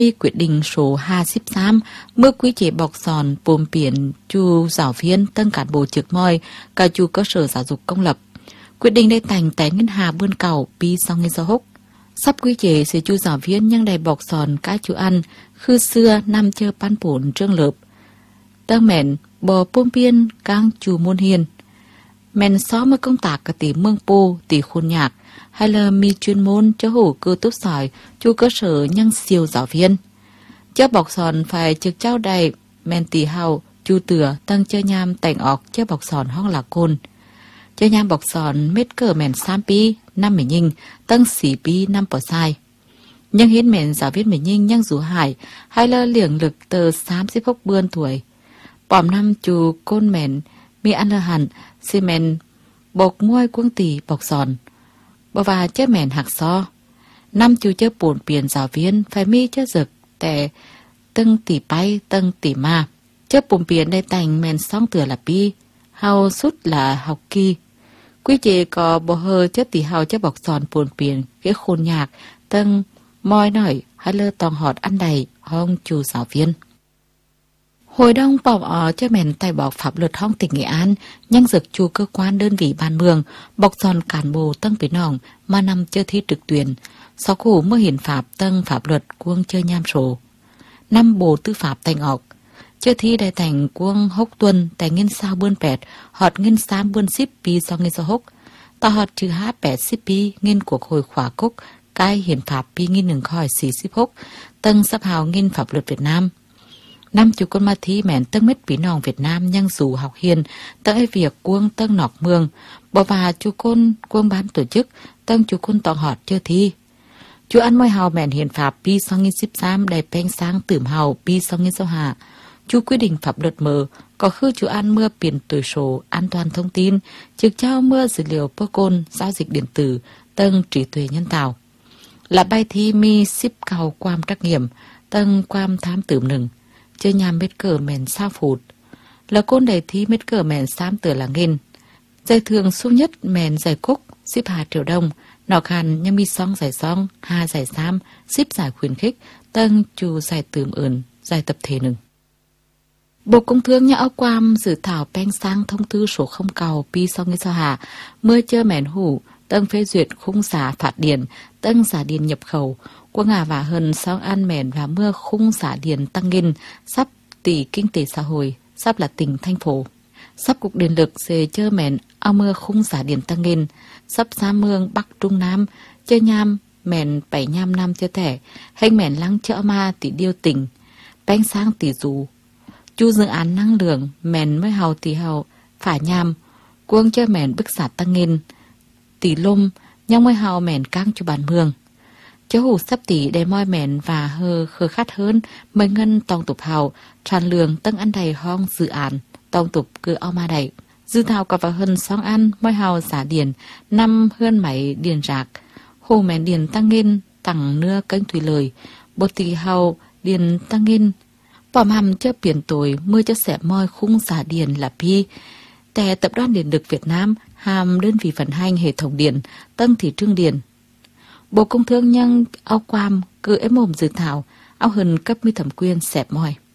quyết định số 23 มื่อ quy chế bọc sòn bồm biển chu giáo viên tân cán bộ trực môi cả chu cơ sở giáo dục công lập quyết định đây thành tại ngân hà bươn cầu pi sau ngân giáo húc sắp quy chế sẽ chu giáo viên nhưng đầy bọc sòn cá chu ăn khư xưa năm chơi pan bổn trương lợp tân mẹn bò bơm biên cang chu môn hiền mẹn xó mới công tác cả tỷ mương po tỷ khôn nhạc hay là mi chuyên môn cho hổ cơ tốt sỏi chu cơ sở nhân siêu giáo viên cho bọc sòn phải trực trao đầy men tỷ hào chu tửa tăng chơi nham tành ọc cho bọc sòn hoang là côn chơi nham bọc sòn mết cờ mèn sam pi năm mẻ nhinh tăng xỉ pi năm bỏ sai nhưng hiến mèn giáo viên mẻ nhinh nhưng dù hải hay là liệng lực tờ 30 bươn tuổi bòm năm chu côn mèn mi ăn lơ hẳn xi mèn bọc muôi quân tỷ bọc sòn bà và chơi mèn hạc so năm chu chơi bổn biển giáo viên phải mi chơi rựcแต่ตึงตีไปตึงตีมาเจ้าปุ่มเปลี่ยนได้แต่งแมนซ่องเตือละปีเฮาสุดละเฮากีกุ้ยเจก็บ่เฮอเจ้าตีเฮาเจ้าบอกสอนปุ่มเปลี่ยนเกี่ยคนยากตึงมอยหน่อยให้เลอตองหอดอันใดห้องจูสาวเวียนhồi đông bảo cho mền tài bọc pháp luật hong tỉnh Nghệ An nhân dược chu cơ quan đơn vị ban mường bọc giòn cán bộ tăng bến nòng mà nằm chơi thi trực tuyển sau khổ mơ hiển pháp tăng pháp luật quân chơi nham sổ năm bộ tư pháp thành ọc chơi thi đại thành quân hốc tuần tại nghiên sao bươn pẹt họt nghiên xám bươn ship pi do nghiên sao hốc ta họt trừ hát pẹt ship pi nghiên cuộc hồi khóa cúc cai hiển pháp pi nghiên đừng khỏi xì ship hốc tăng sắp hào nghiên pháp luật Việt Nam năm chú con ma thi mẹn tân mít bí nòng Việt Nam nhân dù học hiền tân ai việc quân tân nọc mương bỏ và chú con quân ban tổ chức tân chú con tòng họt chơi thi chú ăn môi hào mẹn hiền pháp pi song nghìn ship sam đầy pen sang tưởng hào pi song nghìn sao hạ chú quyết định pháp luật mở có khư chú ăn mưa biển tuổi số an toàn thông tin trực trao mưa dữ liệu bơ côn giao dịch điện tử tân trí tuệ nhân tạo là bài thi mi ship cầu quam trắc nghiệm tân quam tham tưởng nừng chơi nhàm mết cờ mèn sao phụt là côn đầy thi mết cờ mèn xám tờ là nghìn giải thường số nhất mèn giải cúc ship 2 triệu đồng nọ khăn nhưng mi song giải song 2 giải xám ship giải khuyến khích tân chủ giải tườm ơn giải tập thể nừng Bộ Công Thương nhà áo quam dự thảo pen sang thông tư số 0 cầu pi sau nghe sao hạ mưa chơ mèn hủ tân phê duyệt khung giá phạt điện tân giá điện nhập khẩu qua ngà và hơn sau an mèn và mưa khung giá điện tăng nghìn sắp tỷ kinh tế xã hội sắp là tỉnh thành phố sắp cục điện lực sẽ chơ mèn ao mưa khung giá điện tăng nghìn sắp xa mương bắc trung nam chơ nham mèn 7 nham năm chơ thẻ hành mèn lăng chợ ma tỷ điêu tỉnh pen sang tỷ dù chu dự án năng lượng mèn mới hào tỷ hào phả nham cuông cho mèn bức xả tăng nghìn tỷ lôm nhưng mới hào mèn căng cho bản mương cháu hủ sắp tỷ để moi mèn và hơ khờ khát hơn mới ngân tòng tục hào tràn lường tăng ăn đầy hong dự án tòng tục cứ ao ma đầy dư thảo có vào hơn song ăn moi hào giả điền năm hơn máy điền rạc hồ mèn điền tăng nghìn tặng nưa kênh thủy lời bột tỷ hào điền tăng nghìn bỏ hầm cho biển tuổi mưa cho xẻ moi khung xả điện là piแต่tập đoàn điện lực Việt Nam hàm đơn vị vận hành hệ thống điện tăng thị trường điện Bộ Công Thương nhân áo quam cứ ém mồm dự thảo áo hần cấp mi thẩm quyền xẹp moi